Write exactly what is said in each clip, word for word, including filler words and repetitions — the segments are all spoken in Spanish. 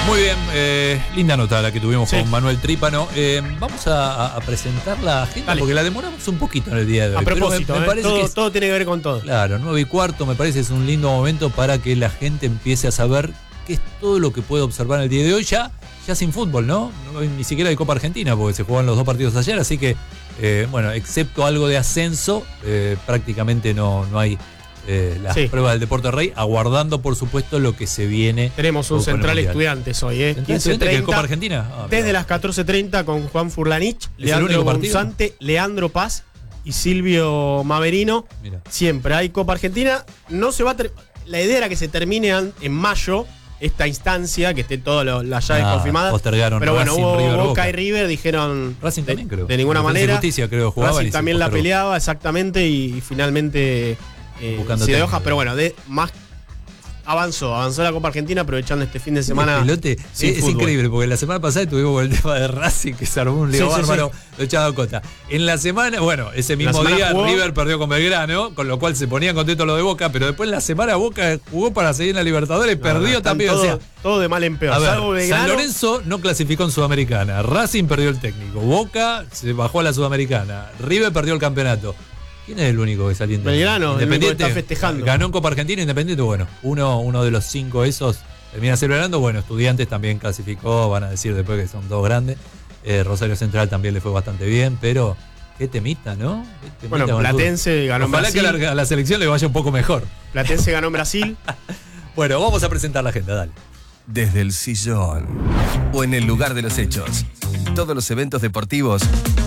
Muy bien, eh, linda nota la que tuvimos sí. con Manuel Trípano. Eh, vamos a, a presentar la agenda Dale. porque la demoramos un poquito en el día de hoy. A propósito, me, me eh, parece todo, que es, todo tiene que ver con todo. Claro, nueve y cuarto me parece es un lindo momento para que la gente empiece a saber qué es todo lo que puede observar en el día de hoy, ya, ya sin fútbol, ¿no? no ni siquiera hay Copa Argentina porque se jugaban los dos partidos ayer, así que, eh, bueno, excepto algo de ascenso, eh, prácticamente no, no hay... Eh, las sí. pruebas del Deporte Rey, aguardando por supuesto lo que se viene. Tenemos un Central Estudiantes hoy, ¿eh? quince treinta, Copa Argentina. Ah, desde mira. las catorce treinta con Juan Furlanich, Leandro Gonzante, Leandro Paz y Silvio Maverino. Mira. Siempre hay Copa Argentina. No se va a ter- La idea era que se termine en mayo esta instancia, que esté todas las llaves ah, confirmadas. Postergaron. Pero bueno, Racing, hubo River, Boca, Boca y River dijeron Racing también, de, creo. de ninguna manera. Justicia, creo, Racing también la peleaba, exactamente, y, y finalmente eh, se de hoja, pero bueno, de más avanzó, avanzó la Copa Argentina aprovechando este fin de semana. El pelote es, es increíble, porque la semana pasada estuvimos con el tema de Racing, que se armó un lío sí, bárbaro, sí, sí. lo echaba Cota. En la semana, bueno, ese mismo día jugó, River perdió con Belgrano, con lo cual se ponían contentos los de Boca, pero después en la semana Boca jugó para seguir en la Libertadores, no, perdió no, también. Todo, o sea, todo de mal en peor. A ver, San Lorenzo no clasificó en Sudamericana, Racing perdió el técnico, Boca se bajó a la Sudamericana, River perdió el campeonato. ¿Quién es el único que salió? Belgrano, Independiente, el único que está festejando. Ganó en Copa Argentina, Independiente, bueno, uno, uno de los cinco esos termina celebrando. Bueno, Estudiantes también clasificó, van a decir después que son dos grandes. Eh, Rosario Central también le fue bastante bien, pero qué temita, ¿no? Qué temita bueno, Platense ganó en Brasil. Ojalá que a la, a la selección le vaya un poco mejor. Platense ganó en Brasil. Bueno, vamos a presentar la agenda, dale. Desde el sillón o en el lugar de los hechos, todos los eventos deportivos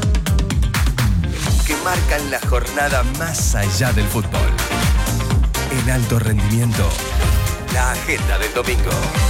que marcan la jornada más allá del fútbol. En alto rendimiento, la agenda del domingo.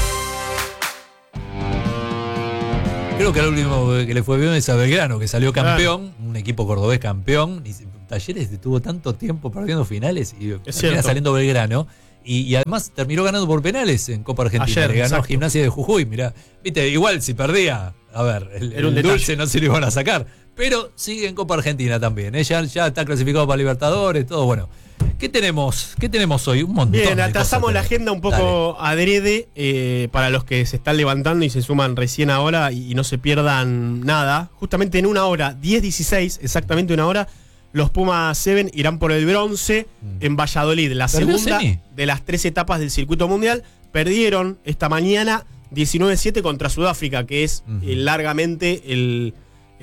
Creo que el último que le fue bien es a Belgrano, que salió campeón, ah. un equipo cordobés campeón. Y Talleres estuvo tanto tiempo perdiendo finales y termina saliendo Belgrano. Y, y además terminó ganando por penales en Copa Argentina. Ayer, le ganó exacto. Gimnasia de Jujuy, mirá. Viste, igual si perdía, a ver, el, el dulce no se lo iban a sacar. Pero sigue en Copa Argentina también. Ella ¿eh? ya está clasificado para Libertadores, todo bueno. ¿Qué tenemos? ¿Qué tenemos hoy? Un montón. Bien, de atrasamos cosas la agenda un poco Dale. adrede eh, para los que se están levantando y se suman recién ahora y, y no se pierdan nada. Justamente en una hora, diez dieciséis, exactamente una hora, los Pumas siete irán por el bronce mm. en Valladolid. La segunda semi? de las tres etapas del circuito mundial. Perdieron esta mañana diecinueve siete contra Sudáfrica, que es mm. eh, largamente el...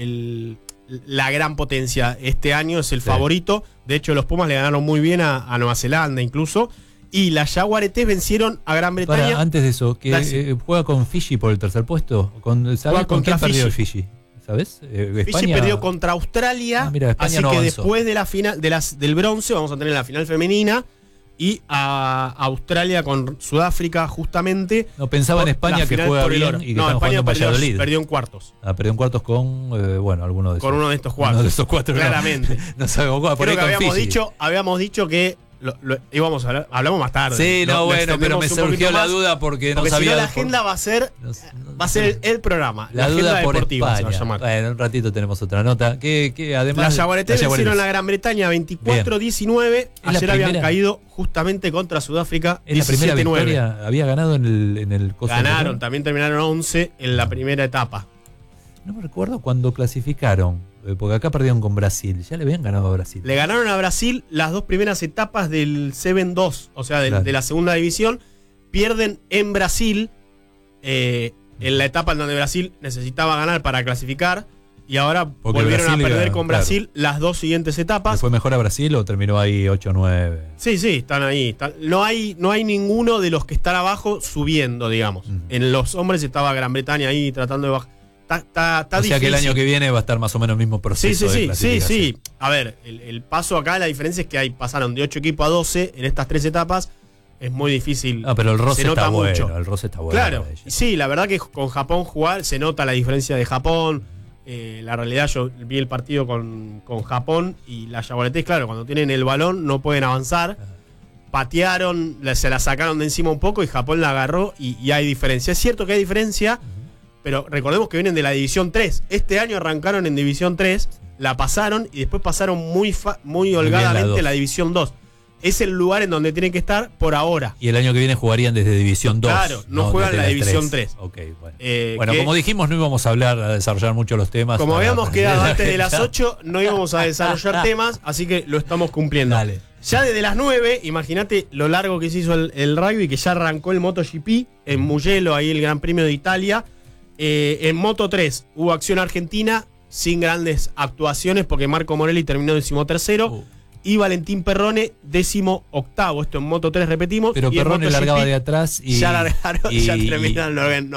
el la gran potencia este año, es el sí. favorito. De hecho, los Pumas le ganaron muy bien a, a Nueva Zelanda incluso. Y las Jaguaretes vencieron a Gran Bretaña. Para, antes de eso, que eh, juega con Fiji por el tercer puesto. Con, ¿Sabes con quién perdió el Fiji? ¿Sabes? Eh, España... Fiji perdió contra Australia. Ah, mira, así no que avanzó. Después de la final, de las, del bronce vamos a tener la final femenina. Y a Australia con Sudáfrica, justamente. No, pensaba en España que juega bien y que no, España perdió, Valladolid. perdió en cuartos. Ah, perdió en cuartos con, eh, bueno, alguno de esos. Con uno de estos cuatro. Uno de esos cuatro. Claramente. No, no sabemos cuál. Creo que habíamos dicho, habíamos dicho que lo, lo, íbamos a hablar, hablamos más tarde. Sí, no, lo, bueno, pero me surgió la más, duda porque no porque sabía. Si no, la agenda por... va a ser, no, no, va a ser el, el programa. La, la duda agenda por deportiva España. se va a llamar. Bueno, en un ratito tenemos otra nota. Que, que además. Las Jaguaretes vencieron a Gran Bretaña veinticuatro diecinueve. Ayer habían caído justamente contra Sudáfrica. ¿Es la primera victoria? Había ganado en el, en el coso. Ganaron, también terminaron once en la primera etapa. No me recuerdo cuando clasificaron. Porque acá perdieron con Brasil. Ya le habían ganado a Brasil. Le ganaron a Brasil las dos primeras etapas del siete dos, o sea, de, claro. de la segunda división. Pierden en Brasil, eh, en la etapa en donde Brasil necesitaba ganar para clasificar. Y ahora porque volvieron Brasil a perder era, con Brasil claro. las dos siguientes etapas. ¿Le fue mejor a Brasil o terminó ahí ocho nueve? Sí, sí, están ahí. Están, no, hay, no hay ninguno de los que están abajo subiendo, digamos. Uh-huh. En los hombres estaba Gran Bretaña ahí tratando de bajar. Está, está, está o difícil. sea que el año que viene va a estar más o menos el mismo proceso. Sí, sí, de sí, sí, sí. A ver, el, el paso acá, la diferencia es que hay, pasaron de ocho equipos a doce en estas tres etapas. Es muy difícil. Ah, pero el roce se nota está mucho. bueno. El roce está bueno. Claro, sí, la verdad que con Japón jugar se nota la diferencia de Japón. Eh, la realidad, yo vi el partido con, con Japón y las Jaguaretes, claro, cuando tienen el balón no pueden avanzar. Patearon, se la sacaron de encima un poco y Japón la agarró y, y hay diferencia. Es cierto que hay diferencia. Pero recordemos que vienen de la División tres. Este año arrancaron en División tres, la pasaron y después pasaron muy, fa- muy holgadamente la División dos. es el lugar en donde tienen que estar por ahora. Y el año que viene jugarían desde División dos. Claro, no, no juegan la División tres. Ok, bueno. Eh, bueno, que, como dijimos, no íbamos a hablar, a desarrollar mucho los temas. Como para, habíamos para, quedado antes de las ocho, no íbamos a desarrollar temas, así que lo estamos cumpliendo. Dale. Ya desde las nueve, imagínate lo largo que se hizo el, el rugby, que ya arrancó el MotoGP en Mugello, ahí el Gran Premio de Italia. Eh, en Moto tres hubo acción argentina, sin grandes actuaciones, porque Marco Morelli terminó decimotercero. Uh. Y Valentín Perrone, décimo octavo. Esto en Moto tres repetimos. Pero y Perrone largaba de atrás y. Ya largaron, y, ya terminaron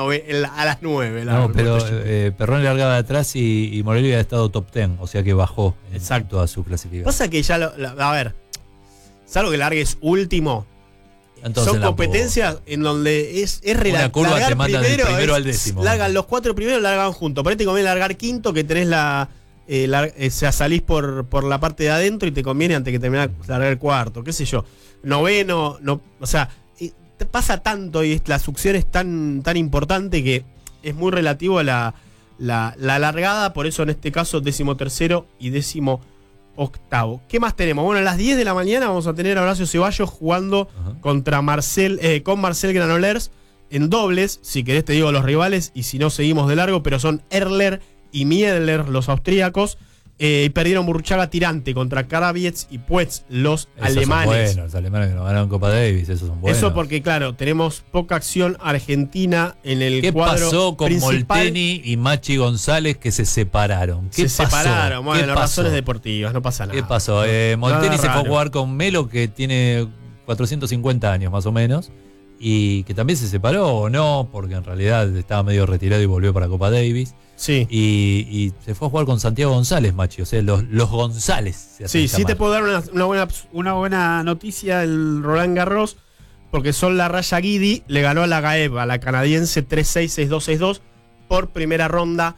a las nueve. No, pero eh, Perrone largaba de atrás y, y Morelli había estado top diez, o sea que bajó. Exacto. Toda su clasificación. Pasa que ya, lo, lo, a ver, salvo que largues último. Entonces, son competencias en donde es, es relativo. Una curva te manda del primero es, al décimo. Largan los cuatro primeros, largan juntos. Por ahí te conviene largar quinto, que tenés la. Eh, lar, eh, o sea, salís por, por la parte de adentro y te conviene antes que terminar largar el cuarto, qué sé yo. Noveno, no, o sea, eh, te pasa tanto y la succión es tan, tan importante que es muy relativo a la, la, la largada. Por eso en este caso, décimo tercero y décimo octavo. ¿Qué más tenemos? Bueno, a las diez de la mañana vamos a tener a Horacio Ceballos jugando uh-huh. contra Marcel, eh, con Marcel Granollers en dobles. Si querés te digo los rivales y si no seguimos de largo, pero son Erler y Miedler, los austríacos, eh, y perdieron Burruchaga Tirante contra Karabietz y Puetz, los esos alemanes. Son buenos, los alemanes que nos ganaron Copa Davis, esos son buenos. Eso porque, claro, tenemos poca acción argentina en el ¿Qué cuadro ¿Qué pasó con principal? Molteni y Machi González que se separaron? ¿Qué se pasó? separaron, bueno, ¿Qué las pasó? razones deportivas, no pasa nada. ¿Qué pasó? Eh, Molteni nada se raro. fue a jugar con Melo, que tiene cuatrocientos cincuenta años más o menos, y que también se separó o no, porque en realidad estaba medio retirado y volvió para Copa Davis. Sí. Y, y se fue a jugar con Santiago González, Machi. O sea, los, los González. Se sí, sí te puedo dar una, una, buena, una buena noticia el Roland Garros, porque Sol Larraya Guidi le ganó a la Gaeb, a la canadiense tres seis, seis dos, seis dos, por primera ronda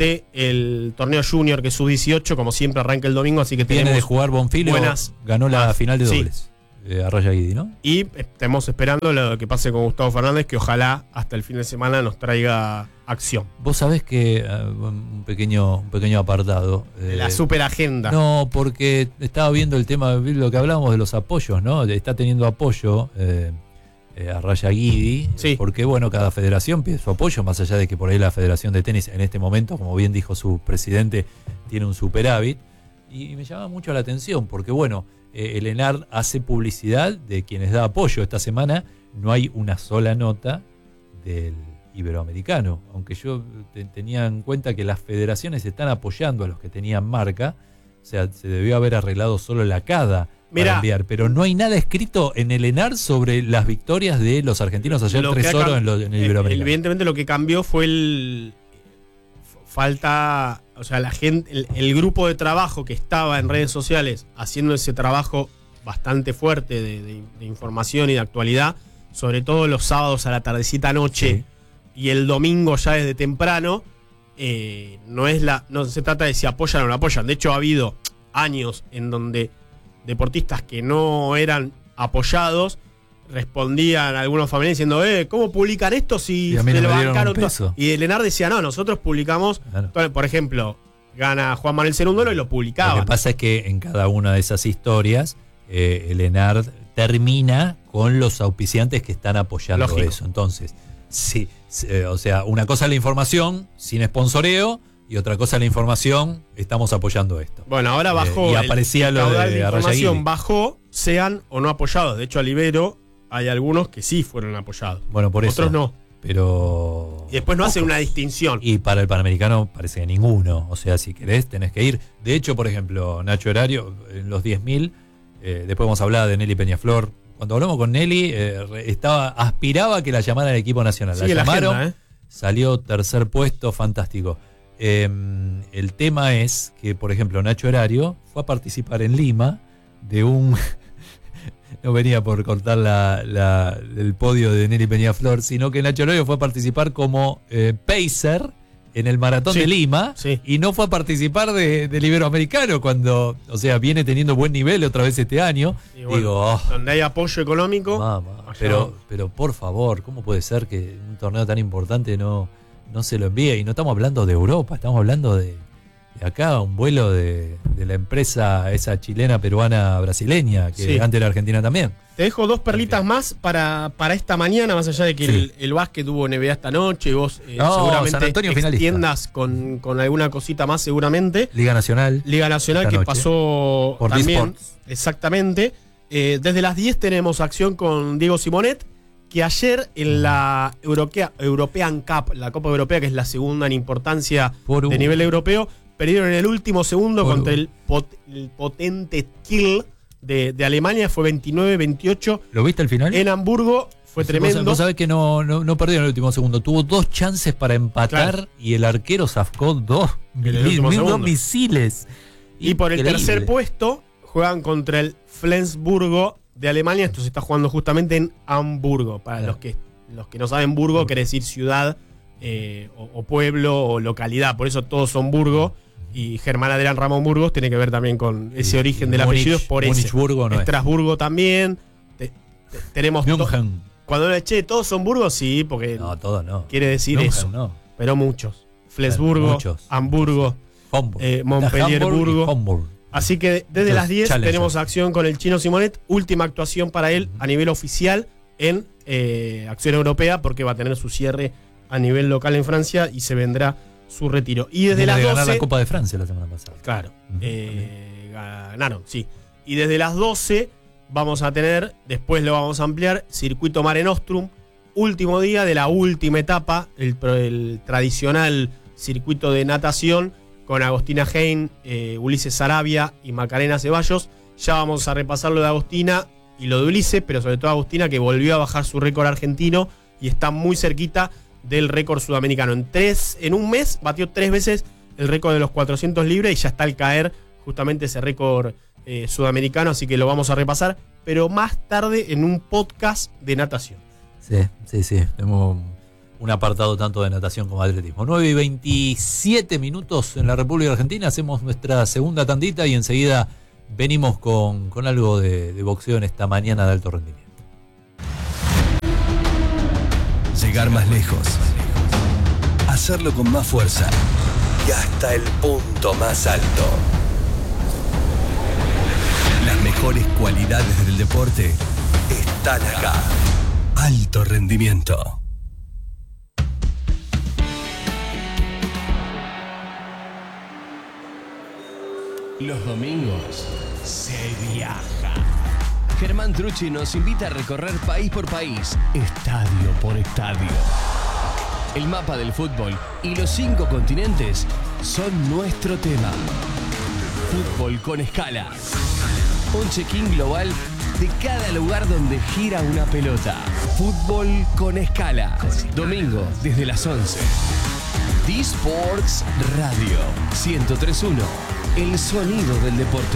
del torneo junior, que es sub dieciocho, como siempre arranca el domingo, así que Viene tenemos de jugar Bonfilo, buenas, ganó la más, final de sí. dobles. Eh, a Raya Guidi, ¿no? Y estamos esperando lo que pase con Gustavo Fernández, que ojalá hasta el fin de semana nos traiga acción. Vos sabés que uh, un pequeño un pequeño apartado. Eh, la superagenda. No, porque estaba viendo el tema, lo que hablábamos de los apoyos, ¿no? Está teniendo apoyo eh, eh, a Raya Guidi, sí. porque bueno, cada federación pide su apoyo, más allá de que por ahí la Federación de Tenis en este momento, como bien dijo su presidente, tiene un superávit. Y me llama mucho la atención, porque bueno, eh, el ENARD hace publicidad de quienes da apoyo. Esta semana no hay una sola nota del iberoamericano, aunque yo te, tenía en cuenta que las federaciones están apoyando a los que tenían marca, o sea, se debió haber arreglado solo la CADA para enviar, pero no hay nada escrito en el ENARD sobre las victorias de los argentinos ayer tres oro en, en el iberoamericano. Evidentemente lo que cambió fue el falta, o sea, la gente, el, el grupo de trabajo que estaba en redes sociales haciendo ese trabajo bastante fuerte de, de, de información y de actualidad, sobre todo los sábados a la tardecita noche, sí. Y el domingo ya desde temprano, eh, no es la, no se trata de si apoyan o no apoyan. De hecho, ha habido años en donde deportistas que no eran apoyados respondían a algunos familiares diciendo, eh, ¿cómo publican esto si se lo no bancaron todo? Y el ENARD decía, no, nosotros publicamos, claro. Por ejemplo, gana Juan Manuel Cerúndolo y lo publicaba. Lo que pasa es que en cada una de esas historias, eh, el ENARD termina con los auspiciantes que están apoyando Lógico. Eso. Entonces, sí, eh, o sea, una cosa es la información sin sponsoreo y otra cosa es la información, estamos apoyando esto. Bueno, ahora bajó. Eh, y aparecía el, lo el de, de información Arraya bajó, sean o no apoyados. De hecho, al Ibero hay algunos que sí fueron apoyados. Bueno, por eso. Otros no. Pero. Y después no hacen una distinción. Y para el Panamericano parece que ninguno. O sea, si querés, tenés que ir. De hecho, por ejemplo, Nacho Horario, en los diez mil, eh, después vamos a hablar de Nelly Peñaflor. Cuando hablamos con Nelly, eh, estaba, aspiraba a que la llamara al equipo nacional. Sigue la llamaron, la agenda, ¿eh? Salió tercer puesto, fantástico. Eh, el tema es que, por ejemplo, Nacho Horario fue a participar en Lima de un. No venía por cortar la, la, el podio de Nelly Peñaflor, sino que Nacho Horario fue a participar como eh, pacer en el maratón sí, de Lima sí. Y no fue a participar de, del iberoamericano cuando, o sea, viene teniendo buen nivel otra vez este año. Y bueno, Digo, oh, donde hay apoyo económico. Mamá, pero, pero por favor, ¿cómo puede ser que un torneo tan importante no, no se lo envíe? Y no estamos hablando de Europa, estamos hablando de, acá un vuelo de, de la empresa esa chilena, peruana, brasileña, que Sí. antes era argentina también. Te dejo dos perlitas más para, para esta mañana, más allá de que Sí. el, el básquet tuvo N B A esta noche y vos eh, No, seguramente San Antonio finalista. extiendas con, con alguna cosita más seguramente. Liga Nacional. Liga Nacional Esta que noche. pasó Por también. D-Sports. Exactamente. Eh, desde las diez tenemos acción con Diego Simonet, que ayer en la Europea, European Cup, la Copa Europea, que es la segunda en importancia Por un- de nivel europeo, perdieron en el último segundo Por contra un- el, pot- el potente Kiel de, de Alemania. Fue veintinueve veintiocho ¿Lo viste al final? en Hamburgo. Fue Vos- tremendo. Vos sabés que no, no, no perdió en el último segundo. Tuvo dos chances para empatar Claro. y el arquero zafcó dos, En el mi- último mi- segundo. dos misiles. Y por el Increíble. tercer puesto juegan contra el Flensburgo de Alemania. Esto se está jugando justamente en Hamburgo. Para Claro. los que los que no saben, Burgo quiere decir ciudad eh, o, o pueblo o localidad. Por eso todos son Burgo. Y Germán Adrián Ramón Burgos tiene que ver también con ese Y- origen y del Múnich- apellido. Es por eso. Múnich-Burgo no es. Estrasburgo también. Te- te- tenemos to- München. Cuando le che, todos son Burgos, sí, porque No, todo no. quiere decir München, eso. no. Pero muchos. Flensburgo, muchos. Hamburgo. Hamburg. Eh, Montpellier, Hamburg y Burgo. Hamburg. Así que desde Muchos las diez challengers. tenemos acción con el Chino Simonet. Última actuación para él a nivel oficial en eh, acción europea, porque va a tener su cierre a nivel local en Francia y se vendrá su retiro. Y desde Viene las de ganar doce. la Copa de Francia la semana pasada. Claro, Ujú. eh, ganaron, sí. Y desde las doce vamos a tener, después lo vamos a ampliar, Circuito Mare Nostrum. Último día de la última etapa, el, pro- el tradicional circuito de natación con Agostina Hein, eh, Ulises Sarabia y Macarena Ceballos. Ya vamos a repasar lo de Agostina y lo de Ulises, pero sobre todo Agostina, que volvió a bajar su récord argentino y está muy cerquita del récord sudamericano. En tres, en un mes batió tres veces el récord de los cuatrocientos libres y ya está al caer justamente ese récord eh, sudamericano, así que lo vamos a repasar, pero más tarde en un podcast de natación. Sí, sí, sí. Tenemos un apartado tanto de natación como de atletismo. nueve y veintisiete minutos en la República Argentina. Hacemos nuestra segunda tandita y enseguida venimos con, con algo de, de boxeo en esta mañana de alto rendimiento. Llegar más lejos. Hacerlo con más fuerza. Y hasta el punto más alto. Las mejores cualidades del deporte están acá. Alto rendimiento. Los domingos se viaja. Germán Trucci nos invita a recorrer país por país, estadio por estadio. El mapa del fútbol y los cinco continentes son nuestro tema. Fútbol con escala. Un check-in global de cada lugar donde gira una pelota. Fútbol con escala. Domingo desde las once. D-Sports Radio ciento tres punto uno. El sonido del deporte.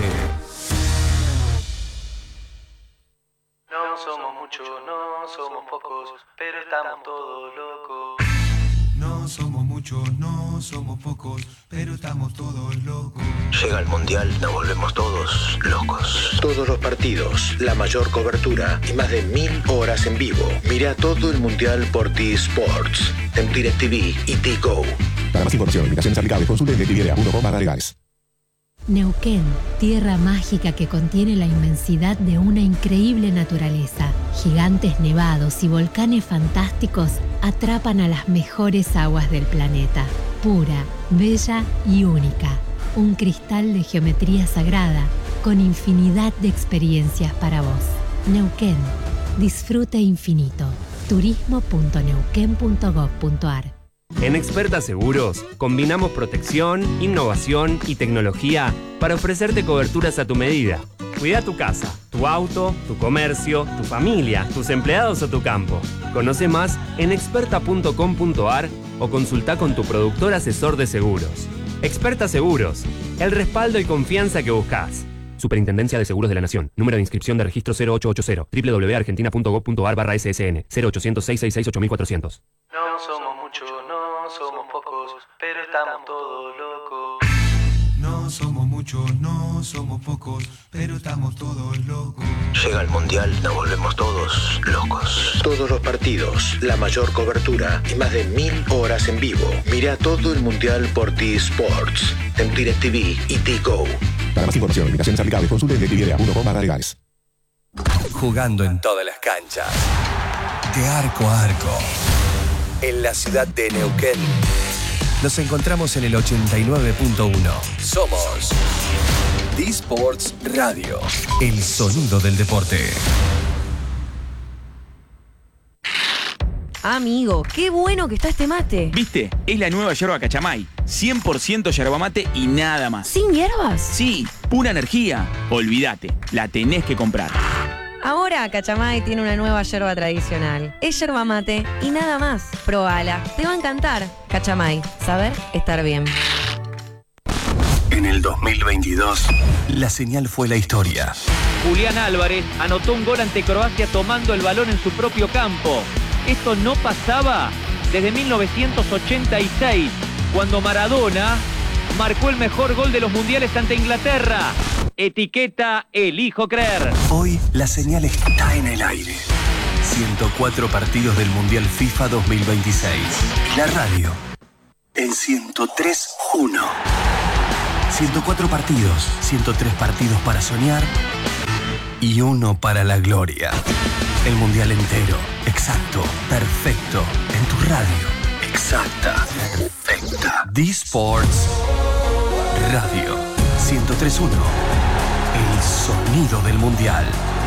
No somos muchos, no somos pocos, pero estamos todos locos. No somos muchos, no somos pocos, pero estamos todos locos. Llega el Mundial, nos volvemos todos locos. Todos los partidos, la mayor cobertura y más de mil horas en vivo. Mira todo el Mundial por T-Sports, en DirecTV y T-Go. Para más información, limitaciones aplicables, consulte en directv punto com barra legales. Neuquén, tierra mágica que contiene la inmensidad de una increíble naturaleza. Gigantes nevados y volcanes fantásticos atrapan a las mejores aguas del planeta. Pura, bella y única. Un cristal de geometría sagrada con infinidad de experiencias para vos. Neuquén, disfrute infinito. turismo punto neuquén punto gob punto ar. En Experta Seguros, combinamos protección, innovación y tecnología para ofrecerte coberturas a tu medida. Cuida tu casa, tu auto, tu comercio, tu familia, tus empleados o tu campo. Conoce más en experta punto com punto ar o consulta con tu productor asesor de seguros. Experta Seguros, el respaldo y confianza que buscas. Superintendencia de Seguros de la Nación. Número de inscripción de registro cero ocho ocho cero. doble u doble u doble u punto argentina punto gob punto ar barra S S N. cero ochocientos, seiscientos sesenta y seis, ocho cuatrocientos. No somos muchos, no somos pocos, pero estamos todos locos. No somos muchos, no somos pocos, pero estamos todos locos. Llega el Mundial, nos volvemos todos locos. Todos los partidos, la mayor cobertura y más de mil horas en vivo. Mira todo el Mundial por T-Sports, en DirecTV y T-Go. Para más información y limitaciones aplicables, consulte en directv punto com barra legales. Jugando en todas las canchas, de arco a arco, en la ciudad de Neuquén. Nos encontramos en el ochenta y nueve punto uno. Somos T-Sports Radio, el sonido del deporte. Amigo, qué bueno que está este mate. ¿Viste? Es la nueva yerba Cachamay. cien por ciento yerba mate y nada más. ¿Sin hierbas? Sí, pura energía. Olvídate, la tenés que comprar. Ahora Cachamay tiene una nueva yerba tradicional. Es yerba mate y nada más. Probala, te va a encantar. Cachamay, saber estar bien. En el dos mil veintidós, la señal fue la historia. Julián Álvarez anotó un gol ante Croacia tomando el balón en su propio campo. Esto no pasaba desde mil novecientos ochenta y seis, cuando Maradona marcó el mejor gol de los mundiales ante Inglaterra. Etiqueta Elijo Creer. Hoy la señal está en el aire. ciento cuatro partidos del Mundial FIFA dos mil veintiséis. La radio en ciento tres punto uno. ciento cuatro partidos, ciento tres partidos para soñar y uno para la gloria. El Mundial entero, exacto, perfecto, en tu radio. Exacta, perfecta. D-Sports Radio ciento tres punto uno. El sonido del Mundial.